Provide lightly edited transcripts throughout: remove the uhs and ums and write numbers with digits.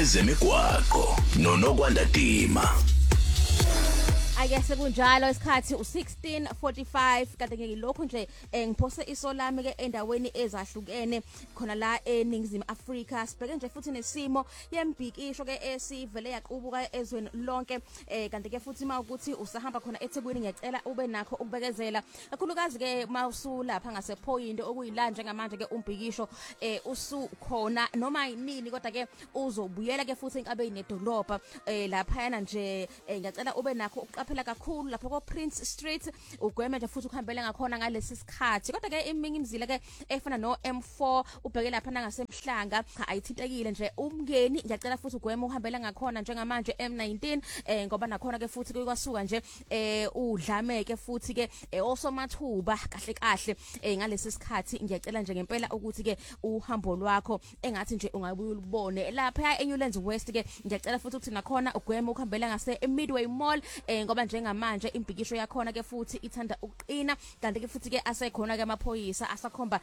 ezemigwaqo noNokwanda Dima. Ayese kunjalo isikhathi u16:45 kanti ngilokho nje ngiphose iso lami ke endaweni ezahlukene khona la eNingizimu Afrika sibheke nje futhi nesimo yembhikisho ke esivele yaqubuka ezweni lonke kanti ke futhi mawukuthi usahamba khona eThekwini ngiyacela ube nakho ukubekezela kakhulukazi ke mawusulapha ngasePoint okuyila njengamanje ke umbhikisho usukhona noma yinini kodwa ke uzobuyela ke futhi enkabeni nedolobha lapha yana nje ngiyacela ube nakho phela kakhulu lapho ko Prince Street ugweme nje futhi ukuhambela ngakhona ngalesi sikhathi kodwa ke eminye imizila ke efana no M4 ubheke lapha nangasemhlanga cha ayithintekile nje umngeni ngiyacela futhi ugweme uhambela ngakhona njengamanje M19 ngoba nakhona ke futhi kwasuka nje udlameke futhi ke osomathuba kahle kahle ngalesi sikhathi ngiyacela nje ngempela ukuthi ke uhambo lwakho engathi nje ungabuye ulubone lapha eNewlands West ke ngiyacela futhi ukuthi nakhona ugweme ukuhambela ngase Midway Mall ngoba njengamanje impikisho yakhona ke futhi ithanda uqina kanti ke futhi ke asekhona ke amaphoyisa asakhomba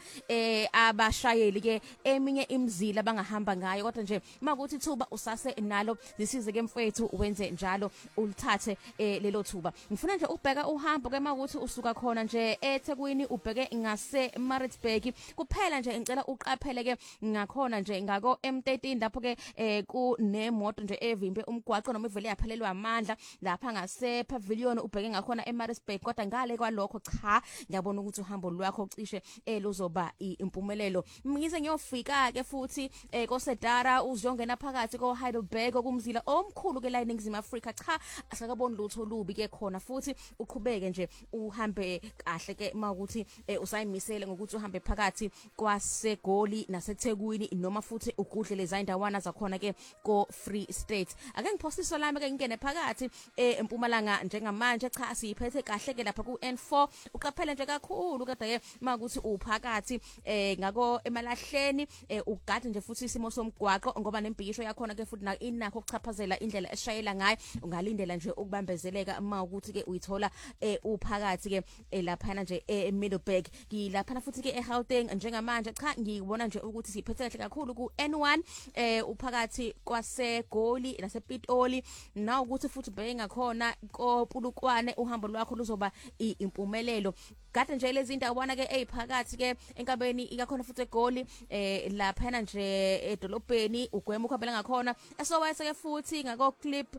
abashayeli ke eminye imizila bangahamba ngayo kodwa nje makuthi thuba usase nalo zisize ke mfethu wenze njalo ulithathe lelo thuba ngifuna nje ubheka uhambo ke makuthi usuka khona nje eThekwini ubheke ngase Maritzburg kuphela nje ngicela uqaphele ke ngakhona nje ngako M13 lapho ke kunemoto nje evimbe umgwaqo noma ivele yaphelelwa amandla lapha ngase pavilion ubheke ngakhona eMaritzburg kodwa ngale kwalokho cha ngiyabona ukuthi uhambo lwakho cishe luzoba impumelelo ngize ngiyofika ke futhi koSedara uzongena phakathi ko Heidelberg okumzila omkhulu ke la eNingizimu Afrika cha asakaboni lutho lubi ke khona futhi uqhubeke nje uhambe kahle ke mawukuthi usayimisele ngokuthi uhambe phakathi kwaseGoli naseThekwini noma futhi ugudle leza indawana zakhona ke ko Free State ake ngiphosisa lami ke ngene phakathi eMpumalanga njengamanje cha siyiphethe kahle ke lapha ku N4 uqaphele nje kakhulu kodwa ke makuthi uphakathi ngako emalahleni ugade nje futhi isimo somgwaqo ngoba nembhikisho yakhona ke futhi inakho ukuchaphazela indlela eshayela ngayo ungalindela nje ukubambezeleka mawukuthi ke uyithola uphakathi ke lapha nje eMiddelburg ngilapha futhi ke eGauteng njengamanje cha ngibona nje ukuthi siyiphethe kahle kakhulu ku N1 uphakathi kwaseGoli nasePitoli na ukuthi futhi bheke ngakhona koPulukwane uhambo lwakho luzoba impumelelo gade nje lezi indawana ke eziphakathi ke enkabeni ikakhona futhi eGoli lapha nje edolobheni ugwema ukuhambela ngakhona esowayese ke futhi ngako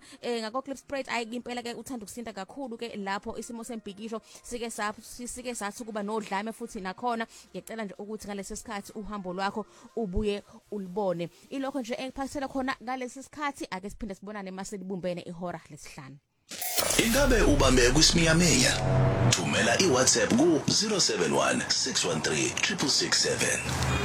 clip spread ayimpela ke uthanda ukusinda kakhulu ke lapho isimo sembhikisho sike sathi kuba nodlame futhi nakhona ngicela nje ukuthi ngalesi sikhathi uhambo lwakho ubuye ulibone ilokho nje engiphathela khona ngalesi sikhathi ake siphinde sibonane mase libumbene ihora lesihlanu. Ingabe ubambe kusimiyameya? Thumela iWhatsApp ku 071 613 667.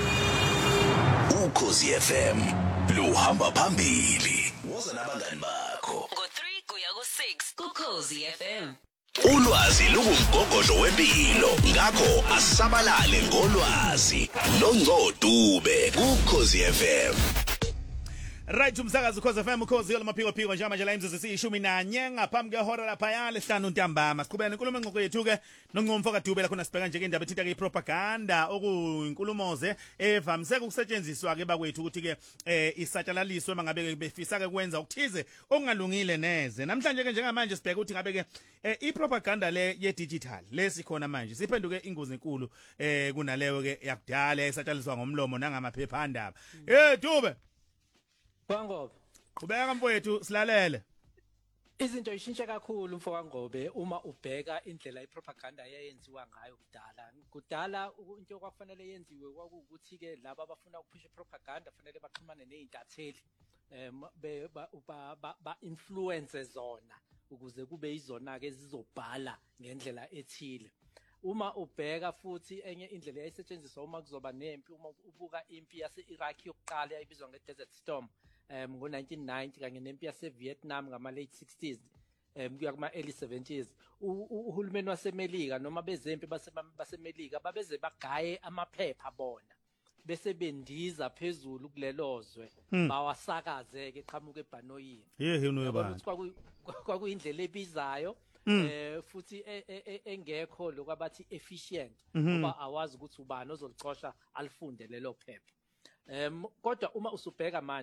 Ukhozi FM luhamba phambili. Woza nabangani bakho. Ngo3 kuya ku6 kuKhozi FM. Ulwazi lungumgogodlo wempilo ngakho asabalale ngolwazi noNgcodube kuKhozi FM. Right umsakazi Ukhozi FM ukhozi lamaphiko nje manje la imzuzu siyishumi ngaphambi kwehora lapha yalesihlanu ntambama siqhubeka nenkulumo engxoxo yethu ke noNgcomfo kaDube la khona sibheka nje ke indaba ethinta ke propaganda okuyinkulumoze evamise ukusetshenziswa ke bakwethu ukuthi ke isatshalaliswe mangabe befisa ke kwenza ukuthize okungalungile neze namhlanje ke njengamanje sibheka ukuthi ngabe ke ipropaganda le ye digital lesikhona manje siphenduke ingozi enkulu kunaleyo ke yakudala esatshalaliswa ngomlomo nangamaphepha andaba Dube Wangobe qhubeka mfowethu silalele izinto ishintshe kakhulu mfowangqobe uma ubheka indlela ipropaganda yayenziwa ngayo kudala into okwafanele yenziwe kwakuthi ke laba abafuna ukuphusha propaganda fanele baxhumane nezintatheli ba influence zona ukuze kube izona ke zizobhala ngendlela ethile uma ubheka futhi enye indlela eyayisetshenziswa uma kuzoba nempi uma ubuka impi yase-Iraq yokuqala eyayibizwa nge-Desert Storm ngo-1990 kanye nempi yase-Vietnam ngama-late 60s kuya kuma-early 70s uhulumeni wasemelika noma bezempi basemelika babeze bagaye amaphepha bona bese bendiza phezulu kulelozwe bawasakaze ke qhamuke ebhanoyini kwakuyindlela ebizayo futhi engekho lokwabathi efficient ngoba awazi ukuthi ubani ozolicosha alifunde lelo phepha kodwa uma usubheka manje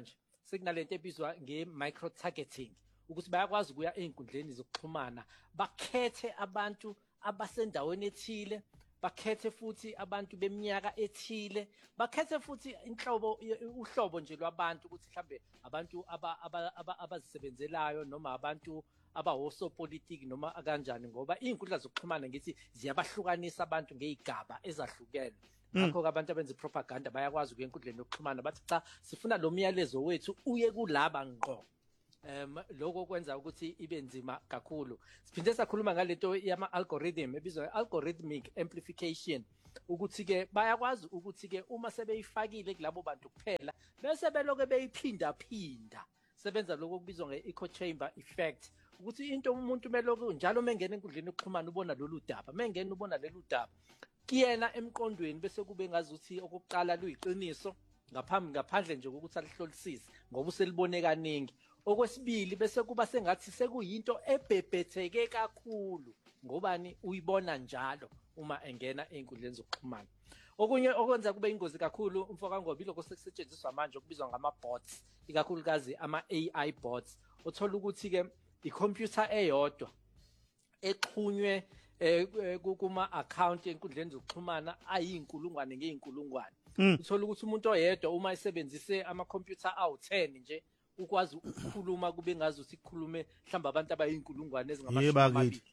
sekunalento ebizwa nge-micro targeting ukuthi bayakwazi ukuya ey'nkundleni zokuxhumana bakhethe abantu abasendaweni ethile, bakhethe futhi abantu beminyaka ethile, bakhethe futhi uhlobo nje lwabantu ukuthi mhlambe abantu abazisebenzelayo noma abantu abawosopolitiki noma kanjani, ngoba iy'nkundla zokuxhumana ngithi ziyabahlukanisa abantu ngey'gaba ezahlukene. Ngakho-ke abantu abenza propaganda bayakwazi ukuya enkundleni yokuxhumana bathi cha, sifuna lo myalezo wethu uye kulaba ngqo. Lokho kwenza ukuthi ibe nzima kakhulu. Siphinde sakhuluma ngalento yama-algorithm ebizwa algorithmic amplification, ukuthi-ke bayakwazi ukuthi-ke uma sebeyifakile kulabo bantu kuphela bese beloke beyiphindaphinda, sebenza lokho okubizwa nge-echo chamber effect, ukuthi into umuntu meloku njalo mengena enkundleni yokuxhumana ubona lolu daba, mengena ubona lolu daba kuyena emqondweni bese kube ngazuthi okokuqala luyiqiniso ngaphandle nje ukuthi alihlolisise ngoba uselibone kaningi. Okwesibili bese kuba sengathi sekuyinto ebhebhetheke kakhulu ngobani uyibona njalo uma engena ey'nkundleni zokuxhumana. Okunye okwenza kube ingozi kakhulu umfoka ngoba ilokho sekusetshenziswa manje okubizwa ngama-bots, ikakhulukazi ama-AI bots. Uthola ukuthi-ke ikhompyutha eyodwa exhunywe kuma-account enkundleni zokuxhumana ayiy'nkulungwane ngey'nkulungwane. Uthola ukuthi umuntu oyedwa uma esebenzise amakhompyutha awu-10 nje ukwazi ukukhuluma kube ngazuthi kukhulume mhlawumbe abantu abayinkulungwane ezingamashumi.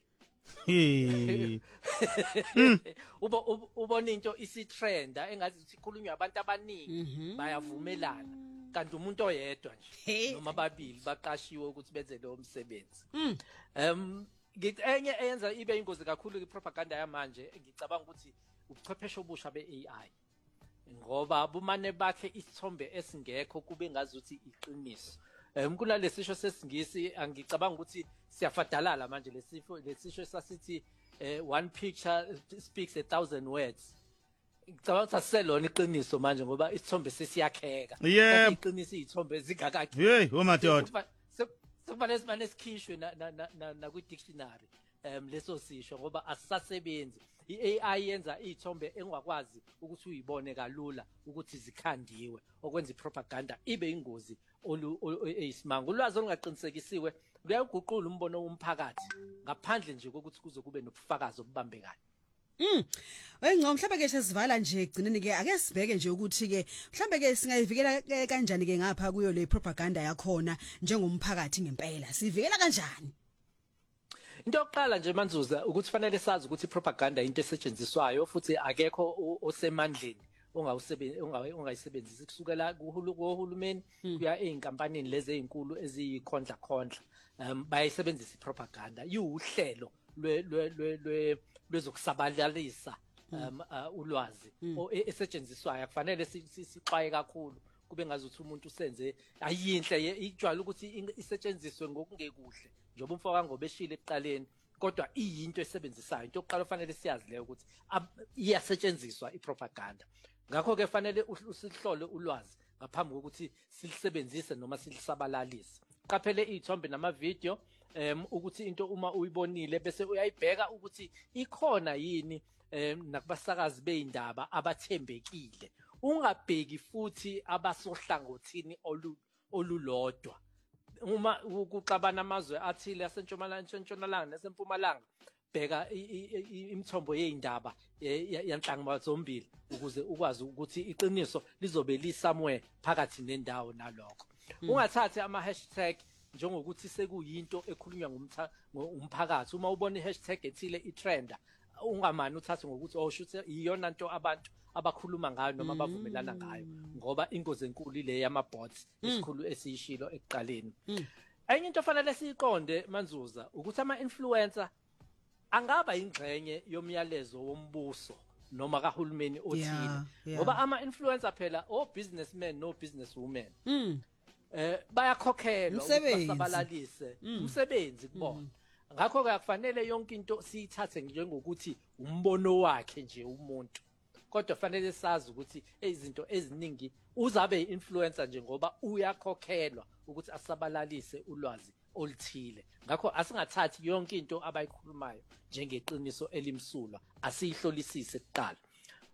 Ubona into isitrenda engathi sikhulunywa abantu abaningi bayavumelana, kanti umuntu oyedwa nje noma babili baqashiwe ukuthi benze lowo msebenzi. Enye eyenza ibe ingozi kakhulu propaganda yamanje ngicabanga ukuthi ubuchwepheshe obusha be-AI, ngoba bumane bakhe isithombe esingekho kube ngazuthi iqiniso. Kunalesisho sesingisi angicabanga ukuthi siyafadalala manje lesisho sasithi one picture speaks 1,000 words. Ngicabanga ukuthi aselona iqiniso manje ngoba isithombe sesiyakheka. Iqiniso izithombe ezingakakhi. Madoda. Sekufanele simane sikhishwe na kwi-dictionary leso sisho ngoba asisasebenzi. I-AI yenza iy'thombe engakwazi ukuthi uyibone kalula ukuthi zikhandiwe, okwenza propaganda ibe ingozi eyisimanga. Ulwazi olungaqinisekisiwe luyawuguqula umbono womphakathi ngaphandle nje kokuthi kuze kube nobufakazi obubambekayo. Ngicela mhlawumbe ke sesivala nje egcineni ke ake sibheke nje ukuthi ke mhlawumbe ke singayivikela kanjani ke ngapha kuyo le propaganda yakhona njengomphakathi ngempela. Sivikela kanjani? Into yokuqala nje Manzuza ukuthi fanele sazi ukuthi propaganda into esetshenziswayo futhi akekho osemandleni ongayisebenzisi kusukela kuhulumeni kuya ey'nkampanini lezi ey'nkulu eziyikhondla bayayisebenzisa propaganda. Yiwuhlelo lwezokusabalalisa ulwazi esetshenziswayo. Kufanele sixwaye kakhulu kube ngazuthi umuntu usenze ayinhle, ijwayele ukuthi isetshenziswe ngokungekuhle njengoba umfoka ngobeshile ekuqaleni, kodwa iyinto esebenzisayo. Into yokuqala kufanele siyazi leyo ukuthi iyasetshenziswa propaganda. Ngakho-ke fanele usihlole ulwazi ngaphambi kokuthi silisebenzise noma silisabalalise. Qaphele iy'thombe namavidiyo ukuthi into uma uyibonile bese uyayibheka ukuthi ikhona yini nakubasakazi bey'ndaba abathembekile. Ungabheki futhi abasohlangothini olulodwa. Uma kuxabana amazwe athile asentshonalanga nasempumalanga, bheka imithombo yey'ndaba yanhlanga zombili ukuze ukwazi ukuthi iqiniso lizobe lisamwe phakathi nendawo nalokho. Ungathathi ama-hashtag njengokuthi sekuyinto ekhulunywa umphakathi. Uma ubona i-hashtag ethile itrenda, ungamani uthathe ngokuthi shuthi iyona nto abantu abakhuluma ngayo noma abavumelana ngayo, ngoba ingozi enkulu ile yama-bots esikhulu esiyishilo ekuqaleni. Enye into fanele siyiqonde Manzuza ukuthi ama-influencer angaba ingxenye yomyalezo wombuso noma kahulumeni othile, ngoba ama-influencer phela o-businessmen no-businesswomen bayakhokhelwa ukuthi basabalalise umsebenzi kubona. Ngakho-ke akufanele yonke into siyithathe njengokuthi umbono wakhe nje umuntu, kodwa fanele sazi ukuthi izinto eziningi uzabe i-influencer nje ngoba uyakhokhelwa ukuthi asabalalise ulwazi oluthile. Ngakho asingathathi yonke into abayikhulumayo njengeqiniso elimsulwa, asiyihlolisise kuqala.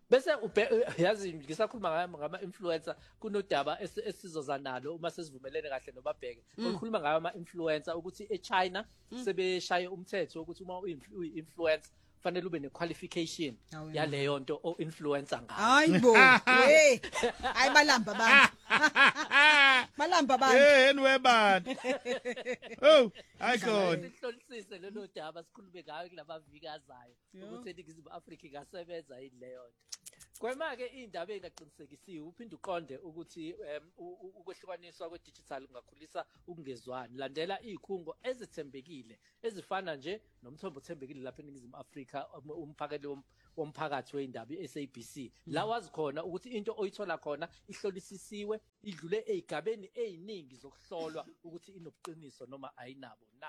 bese yazi ngisakhuluma ngama influencer kunodaba esizoza nalo uma sesivumelene kahle nobabheke ukukhuluma ngayo ama influencer ukuthi eChina sebeshaye umthetho ukuthi uma uyi-influencer fanele ube nequalification yaleyo nto o influencer ngayo hayibo hey ayibalamba abantu balamba abantu enwe bani oh ayikona sihlolisise lelo daba sikhulume ngayo kulaba vikazayo ukuthi iNingizimu Afrika ingasebenza yileyo nto kwema ke indaba engaqinisekisiwe uphinde uqonde ukuthi ukwehlukaniswa kwe-digital kungakhulisa ukungezwani landela izikhungo ezithembekile ezifana nje nomthombo othembekile lapha eNingizimu Afrika umphakeli womphakathi weindaba iSABC la wazi khona ukuthi into oyithola khona ihlolisisiwe idlule ezigabeni eziningi zokuhlolwa ukuthi inobuqiniso noma ayinabo na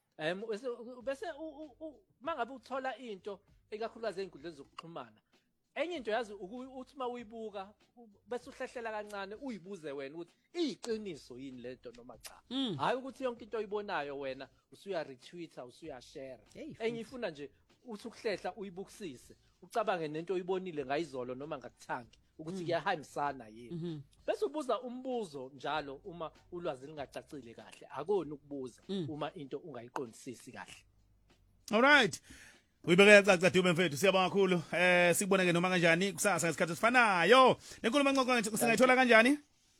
bese mangabe uthola into ekakhulukazi ezinkundleni zokuxhumana enye into yazi uthi mawuyibuka bese uhlehlela kancane uyibuze wena ukuthi iyiqiniso yini lento noma cha hayi ukuthi yonke into oyibonayo wena usuya retweeta usuya share enye ifuna nje uthi ukuhlehla uyibukisise ucabange nento oyibonile ngayizolo noma ngakuthangi ukuthi kuyahambisana yini bese ubuza umbuzo njalo uma ulwazi lingacacile kahle akoni ukubuza uma into ungayiqondisisi kahle all right uyibekela caca Dube mfethu siyabonga kakhulu sikuboneke noma kanjani kusasa ngesikhathi sifanayo lenkulumo enqoqo singayithola kanjani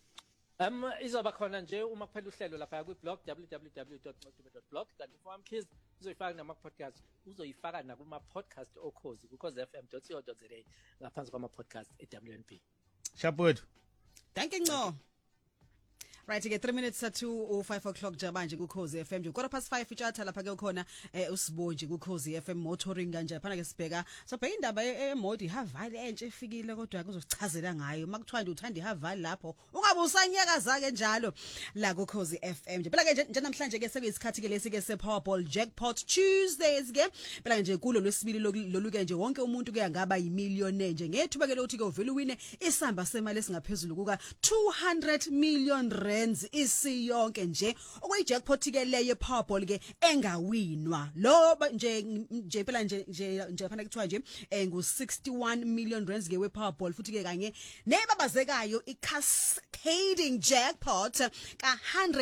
izoba khona nje uma kuphela uhlelo lapha ku blog www.dube.blog kanti for kids uzoyifaka nama podcast uzoyifaka na kuma podcast okhozi kukhozifm.co.za ngaphansi kwama podcast eWNP Shapwethu thank you Nco right ke 3 minutes to 5 o'clock manje kuKhozi FM nje 5:15 ichatha lapha ke ukhona usibonje kuKhozi FM motoring kanje phana ke sibheka sobheka indaba emoto ihavali entshe efikile kodwa kuzochazela ngayo makuthiwa nje uthanda ihavali lapho ungabe usanyakaza ke njalo la kuKhozi FM nje phela ke nje namhlanje ke sekuyisikhathi ke lesi ke sePowerball Jackpot Tuesdays ke phela nje kulo lwesibili lolu ke nje wonke umuntu ke angaba yimillionaire nje ngethuba ke lokuthi ke uvela uwine isamba semali esingaphezulu kuka 200 million isiyonke nje okuyijackpot ke leyo Powerball ke engawinwa lo nje phela nje phana kuthiwa nje ngu61 million rands ke we Powerball futhi ke kanye nebabazekayo i-cascading jackpot ka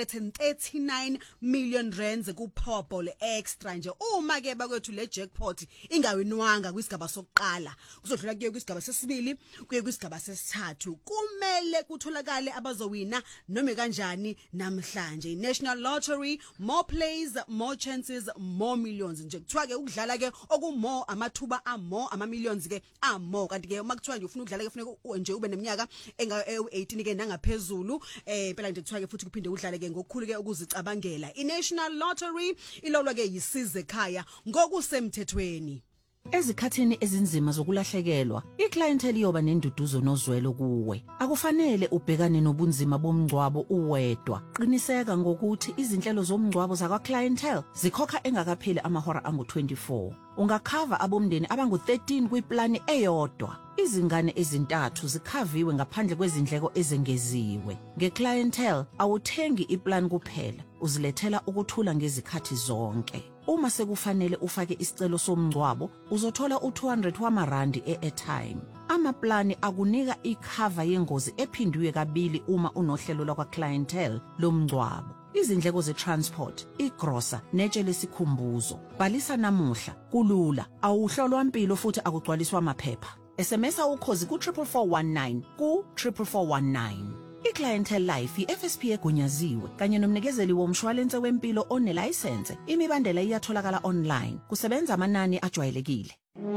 139 million rands ku Powerball extra nje uma ke bakwethu le jackpot ingawinwanga kwisigaba sokuqala kuzodlula kuye kwisigaba sesibili kuye kwisigaba sesithathu kumele kutholakale abazowina noma kanjani namhlanje National Lottery more plays more chances more millions nje kuthiwa ke ukudlala ke okumo amathuba amo ama millions ke amo kanti ke makuthiwa nje ufuna ukudlala ke kufanele nje ube neminyaka enga18 ke nangaphezulu phela nje kuthiwa ke futhi kuphinde udlale ke ngokukhulu ke ukuzicabangela iNational Lottery ilolwa ke yisize ekhaya ngokusemthethweni Ezikhathini ezinzima zokulahlekelwa, iclientele iyoba nenduduzo nozwelo kuwe. Akufanele ubhekane nobunzima bomngcwabo uwedwa. Qiniseka ngokuthi izinhlelo zomngcwabo zakwa clientele zikhokha engakapheli amahora angu24. Ungakhava abomndeni abangu13 kwiplani eyodwa. Izingane ezintathu zikhaviwe ngaphandle kwezindleko ezengeziwe. Ngeclientele awuthengi iplan kuphela, uzilethela ukuthula ngezikhathi zonke. Uma sekufanele ufake isicelo somngcwabo, uzothola u200 wamarandi e-airtime. Amaplani akunika ikhava yengozi ephindiwe kabili uma unohlelo lwakwa clientele lomngcwabo. Izindleko ze-transport, igrosa, netshe lesikhumbuzo. Bhalisa namuhla, kulula, awuhlolwa impilo futhi akugcwaliswa amaphepha. SMSa ukhozi ku 44419 ku 44419. iClientele Life iFSP egunyaziwe kanye nomnikezeli womshwalense wempilo onelicense. Imibandela iyatholakala online. Kusebenza amanani ajwayelekile.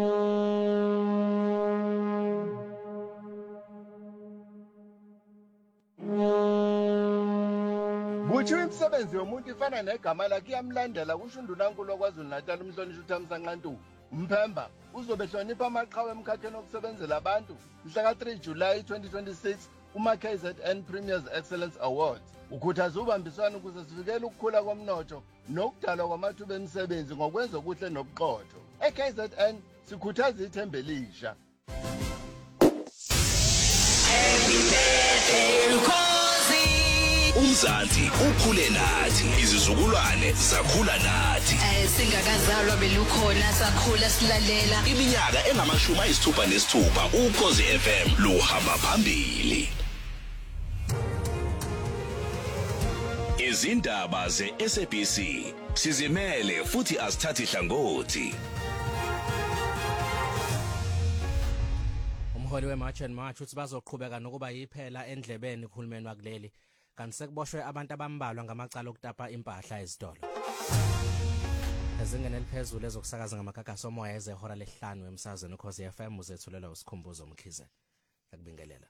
Buthi imisebenzi yomuntu ifana negama lakhe iyamlandela kusho uNdunankulu okwaZulu Natal umhlonishwa uThamsanqa Ntuli. Mphemba uzobehlonipha amaqhawe emkhakheni okusebenzela abantu mhla ka3 July 2026 kuma-KZN Premiers Excellence Awards. Ukhuthaza ubambiswano ukuze sivikele ukukhula komnotho nokudalwa kwamathuba emisebenzi ngokwenza okuhle nobuqotho. eKZN sikhuthaza ithemba elisha. umzansi ukhule nathi izizukulwane zakhula nathi Singakazalwa belukhona sakhula silalela. iminyaka engama-66 ukhozi FM luhamba phambili izindaba ze-SABC sizimele futhi asithathi hlangothi Umholi weMarch and March uthi bazoqhubeka nokuba yiphela endlebeni uhulumeni wakuleli kanti sekuboshwe abantu abambalwa ngamacala okutapa impahla ezitolo. Ezingene eliphezulu ezokusakaza ngamagagasi omoya ezehora lesihlanu emsazweni ukhozi FM uzethulelwa usikhumbuzo Mkhize. Yakubingelela.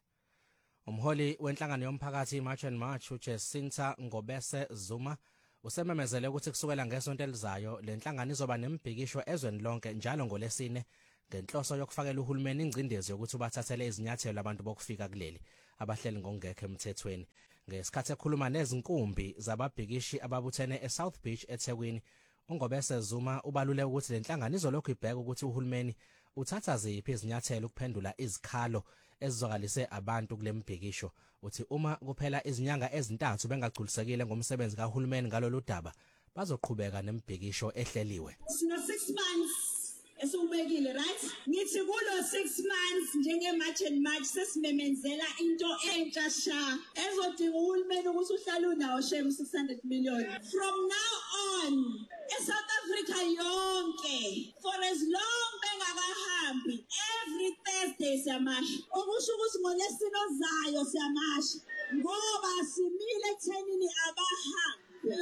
Umholi wenhlangano yomphakathi iMarch and March uJesinta Ngobese Zuma usememezele ukuthi kusukela ngesonto elizayo le nhlangano izoba nemibhikisho ezweni lonke njalo ngolesine ngenhloso yokufakela uhulumeni ingcindezi yokuthi ubathathele izinyathelo abantu bokufika kuleli abahleli ngokungekho emthethweni. Ngesikhathi ekhuluma nezinkumbi zababhikishi ababuthene eSouth Beach eThekwini, uNgobese Zuma ubalule ukuthi le nhlangano izolokhu ibheka ukuthi uhulumeni uthatha ziphi izinyathelo ukuphendula izikhalo ezizokalise abantu kule mbhikisho. Uthi uma kuphela izinyanga ezintathu bengagculisekile ngomsebenzi kahulumeni ngalolu daba bazoqhubeka nembhikisho ehleliwe. Sino 6 months esubekile, right? Ngithi kulo 6 months njenge-March and March sesimemenzela into entsha sha ezodinga uhulumeni ukuthi uhlale unawo shem 600 million. From now on, eSouth Africa yonke, for as long bengakahambi, every Thursday siyamasha. Okusho ukuthi ngolesine ozayo siyamasha ngoba simile ekuthenini abahambe.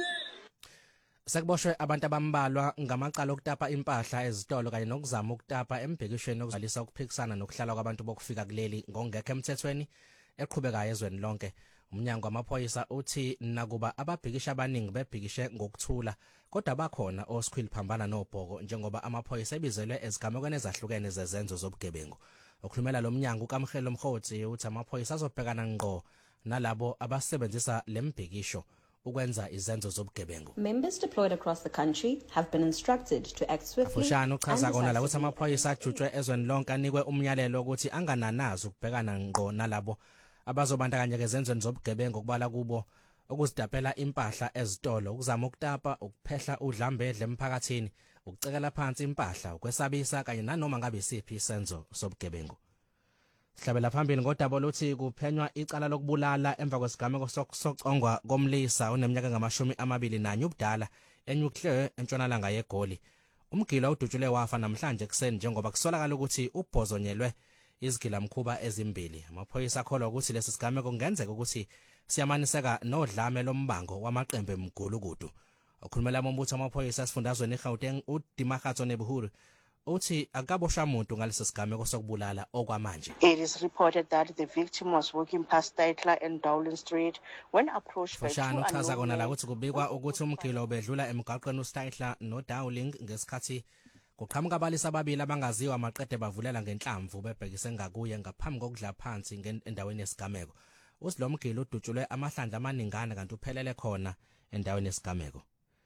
Sekuboshwe abantu abambalwa ngamacala okutapa impahla ezitolo kanye nokuzama ukutapa embhekishweni okuzalisa ukuphikisana nokuhlala kwabantu bokufika kuleli ngokungekho emthethweni eqhubekayo ezweni lonke. Umnyango wamaphoyisa uthi nakuba ababhikisha abaningi bebhikishe ngokuthula kodwa bakhona osikhwili phambana nobhoko njengoba amaphoyisa ebizelwe ezigamekweni ezahlukene zezenzo zobugebengu. Okhulumela lo mnyango uKamkhelo Mkhothi uthi amaphoyisa azobhekana ngqo nalabo abasebenzisa lembhikisho ukwenza izenzo zobugebengu. Members deployed across the country have been instructed to act swiftly. Fushane uchaza kona la ukuthi amaphoyisa ajutshwe ezweni lonke anikwe umyalelo ukuthi angananazi ukubhekana ngqo nalabo abazobandakanya ezenzweni zobugebengu kubala kubo ukuzidapela impahla ezitolo, ukuzama ukutapa, ukuphehla udlambedle emphakathini, ukucekela phansi impahla, ukwesabisa kanye nanoma ngabe isiphi isenzo sobugebengu. Sihlabela phambili ngodaba lokuthi kuphenywa icala lokubulala emva kwesigameko sokucongwa komlisa oneminyaka engama-21 ubudala eNuclear entshonalanga yeGoli. Umgila udutshule wafa namhlanje ekseni njengoba kusolakala ukuthi ubhozonyelwe izigilamkhuba ezimbili. Amaphoyisa akholwa ukuthi lesi sigameko kungenzeka ukuthi siyamaniseka nodlame lombango wamaqembu emgulukudu. Okhulumela umbutho wamaphoyisa esifundazweni eGauteng uDimakhatso Nebuhuru uthi akaboshwa umuntu ngalesi sigameko sokubulala okwamanje. It is reported that the victim was walking past Stytler and Dowling Street when approached by two unknown men. Uchaza kona la ukuthi kubikwa ukuthi umgilo obedlula emgaqweni uStytler noDowling ngesikhathi kuqhamuka abalisa ababili abangaziwa amaqede bavulela ngenhlamvu bebhekise ngakuye ngaphambi kokudla phansi endaweni yesigameko. Uthi lo mgilo udutshulwe amahlandla amaningana kanti uphelele khona endaweni yesigameko.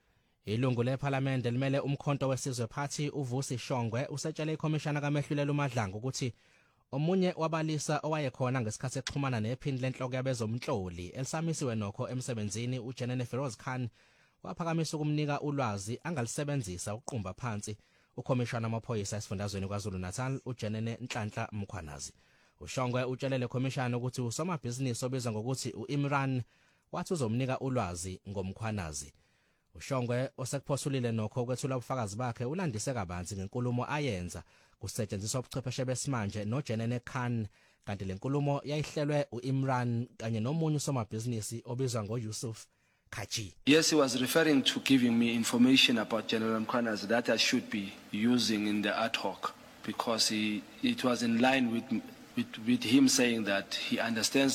Ilungu leParliament limele umkhonto wesizwe Party uVusi Shongwe usetshele iCommissioner kaMehlulelo uMadlanga ukuthi omunye wabalisa owayekhona ngesikhathi exhumana nephini lenhloko yabezomhloli elisamisiwe nokho emsebenzini uJenene Feroz Khan waphakamisa ukumnika ulwazi angalisebenzisa uqumba phansi uCommissioner amaphoyisa esifundazweni kwaZulu Natal uJenene Nhlanhla Mkhwanazi. uShongwe utshelele iCommissioner ukuthi usomabhizinisi obizwa ngokuthi uImran wathi uzomnika ulwazi ngomkhwanazi. uShongwe osekuphosulile nokho kwethula ubufakazi bakhe ulandise kabanzi ngenkulumo ayenza kusetshenziswa ubuchwepheshe besimanje noJenene Khan kanti lenkulumo yayihlelwe uImran kanye nomunye usomabhizinisi obizwa ngoYusuf Kachi. Yes, he was referring to giving me information about General Mkhwanazi that I should be using in the ad hoc because it was in line with him saying that he understands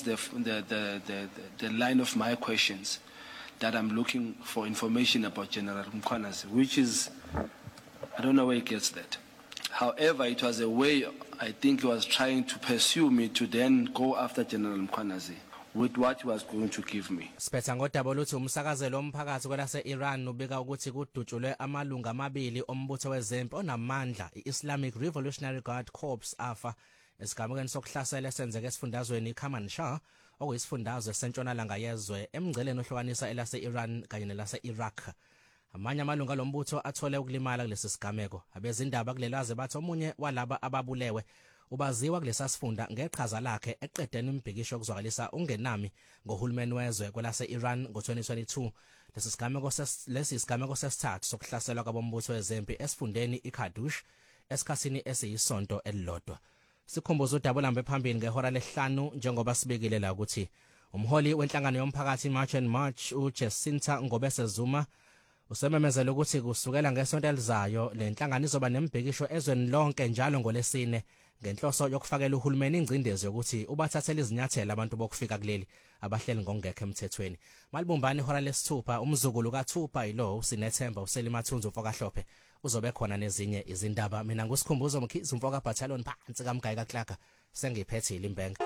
the line of my questions, that I'm looking for information about General Mkhwanazi, which is, I don't know where he gets that. However, it was a way, I think he was trying to pursue me to then go after General Mkhwanazi with what he was going to give me. Siphetha ngodaba oluthi umsakazelo omphakathi kwelase-Iran ubika ukuthi kudutshulwe amalunga amabili ombutho wezempi onamandla i-Islamic Revolutionary Guard Corps afa esigamekweni sokuhlasela esenzeke esifundazweni iKermanshah okuyisifundazwe sentshonalanga yezwe emngceleni ohlukanisa elase-Iran kanye nelase-Iraq. Amanye amalunga lombutho athole ukulimala kulesi sigameko. Abezindaba kulelaze bathi omunye walaba ababulewe ubaziwa kulesa sifunda ngeqhaza lakhe eqedeni imbhikisho okuzwakalisa ungenami ngohulumeni wezwe kwelase-Iran ngo-2022. Lesi sigameko sesithathu sokuhlaselwa kwabombutho wezempi esifundeni iKadush esikhathini esiyisonto elilodwa. Sikhumbuza udaba lambe phambili ngehora lesihlanu njengoba sibekile la ukuthi umholi wenhlangano yomphakathi March and March uJacinta Ngobese Zuma usememezela ukuthi kusukela ngesonto elizayo le nhlangano izoba nembhekisho ezweni lonke njalo ngoLesine ngenhloso yokufakela uhulumeni ingcindezi yokuthi ubathathele izinyathelo abantu bokufika kuleli abahleli ngokungekho emthethweni. Malibumbani ihora lesithupha umzukulu kaThupa ilo usinethemba uselimathunzi ufokahlophe uzobe khona nezinye izindaba. Mina ngusikhumbuzo Mkhizi umfoka battalion phansi kaMgayika Clark sengiphethe ilimbenga.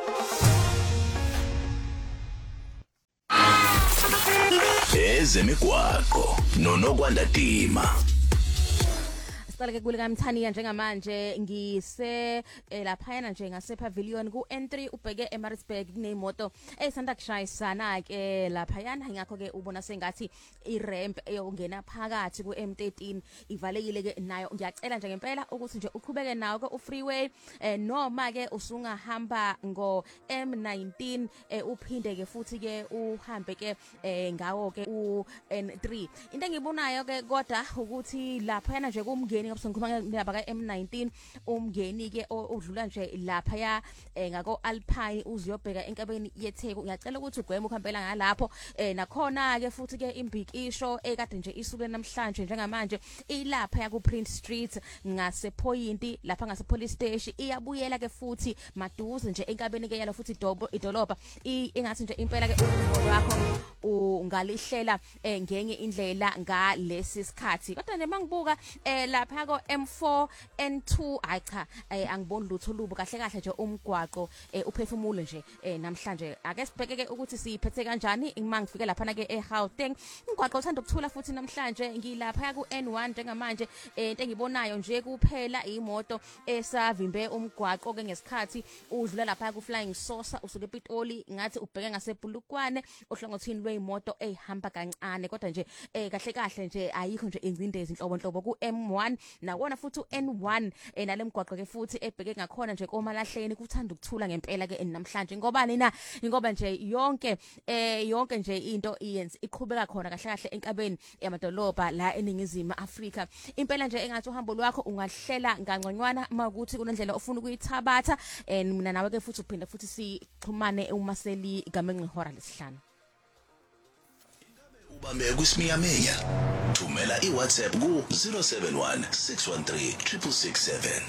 Ezemigwaqo noNokwanda Dima. Siqaleke kule kaMthaniya njengamanje ngise laphayana nje ngase pavilion ku N3 ubheke eMaritzburg kunemoto esanda kushayisana ke laphayana ngakho ke ubona sengathi iramp eyongena phakathi ku M13 ivalekile ke nayo. Ngiyacela nje ngempela ukuthi nje uqhubeke nawo ke u-freeway noma ke usungahamba ngo M19 uphinde ke futhi ke uhambe ke ngawo ke u N3. Into engibonayo ke kodwa ukuthi laphayana nje kumngeni ngoba ngaba ka M19 umngeni ke odlula nje lapha ya ngako Alpine uziyobheka enkabeni yeTheku. Ngiyacela ukuthi ugweme ukuhambela ngalapho nakhona ke futhi ke imbhikisho ekade nje isuke namhlanje njengamanje ilapha ya ku Prince Street ngase point lapha ngase police station iyabuyela ke futhi maduze nje enkabeni ke yalo futhi idolobha ingathi nje impela ke umbono wakho ungalihlela ngenye indlela ngalesi sikhathi. Kodwa nje mangibuka lapha ko M4 N2 acha angiboni lutho lubo kahle kahle nje umgwaqo uphefumulo nje namhlanje. Ake sibheke ke ukuthi siphethe kanjani mangifike lapha na ke eGauteng. Umgwaqo uthanda ukuthula futhi namhlanje ngilapha ku N1 njengamanje into engibonayo nje kuphela imoto esavimbe umgwaqo ke ngesikhathi udlula lapha ku Flying Saucer usuke ePitoli ngathi ubheke ngaseBulukwane ohlangothini lweimoto ehamba kancane kodwa nje kahle kahle nje ayikho nje ingcindezi inhlobonhlobo ku M1 nawona futhi uN1 nalemgwaqo ke futhi ebheke ngakhona nje komalahleni kuthanda ukuthula ngempela ke namhlanje ngobani na ngoba nje yonke nje into iyenza iqhubeka khona kahle kahle enkabeni yamadolobha la eningizimu Afrika. Impela nje engathi uhambo lwakho ungahlela ngangconywana makuthi kunendlela ofuna ukuyithabatha mina nawe ke futhi uphinda futhi sixhumane uma seli igama ngihora lesihlanu. Ubambe kuSimiyamenya. Thumela iWhatsApp ku 071 613 667.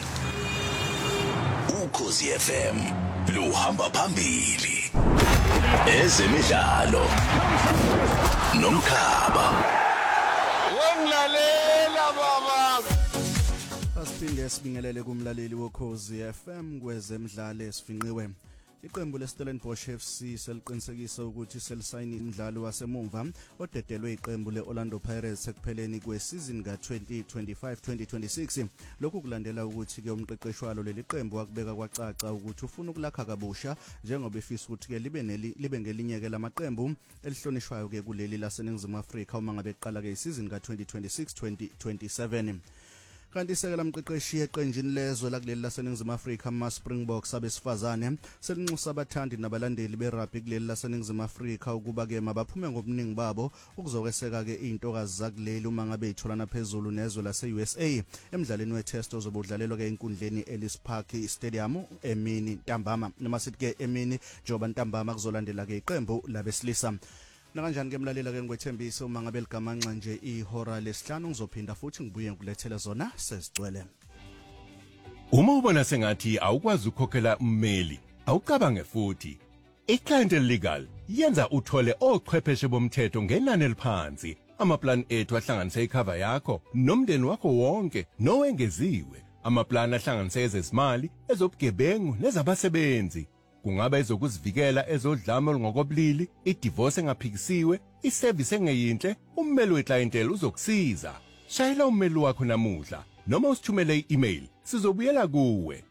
Ukhosi FM luhamba phambili. Ezemidlalo nomkhaba. Wemlalela baba. Asiphinde sibingelele kumlaleli wokhosi FM kwezemidlalo esifinqiwe. Iqembu leStellenbosch FC seliqinisekisa ukuthi selisayina umdlalo wasemumva odedelwe iqembu leOrlando Pirates ekupheleni kwesizini ka2025-2026. Lokhu kulandela ukuthi ke umqeqeshi walo leli qembu wakubeka kwacaca ukuthi ufuna ukulakha kabusha njengoba efisa ukuthi ke libe ngelinye ke lamaqembu elihlonishwayo ke kuleli laseNingizimu Afrika uma ngabe eqala ke isizini ka2026-2027. Kanti sekela mqeqeshi eqenjini lezwe lakuleli laseNingizimu Afrika ama Springboks abesifazane selinxusa abathandi nabalandeli berugby kuleli laseNingizimu Afrika ukuba ke mabaphume ngobuningi babo ukuzokweseka ke intokazi zakuleli uma ngabe itholana phezulu nezwe lase-USA emidlalweni wetest ozobudlalelwa ke enkundleni Ellis Park Stadium emini ntambama noma sithi ke emini njoba ntambama kuzolandela ke iqembu labesilisa. Nakanjani ke mlalela ke ngwethembisa uma ngabe ligamanxa nje ihora lesihlanu ngizophinda futhi ngibuye ngkulethele zona sezigcwele. Uma ubona sengathi awukwazi ukukhokhela ummeli awucabange futhi iClient Legal yenza uthole ochwepheshe bomthetho ngenani eliphansi. Amaplan ethu ahlanganisa icover yakho nomndeni wakho wonke nowengeziwe. Amaplan ahlanganisa ezezimali ezobugebengu nezabasebenzi. Kungaba ezokuzivikela ezodlame ngokobulili, idivorce engaphikisiwe, iservice engeyinhle, ummeli weclientele uzokusiza. Shayela ummeli wakho namuhla noma usithumele i-email sizobuyela kuwe.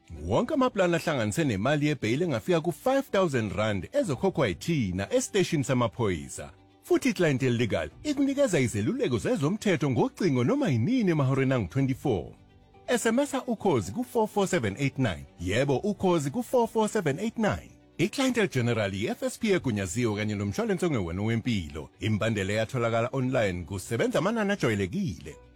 Wonke amaplani ahlanganise nemali yebhail engafika ku5,000 rand ezokhokhwa yithina estation samaphoyisa. Futhi iClientele Legal ikunikeza izeluleko zezomthetho ngocingo noma yinini emahoreni angu-24. SMS ukhozi ku44789. Yebo ukhozi ku44789. iClientele General iFSP egunyaziwe kanye nomshwalense ongewona wempilo. Imbandela yatholakala online kusebenza amanani ajwayelekile.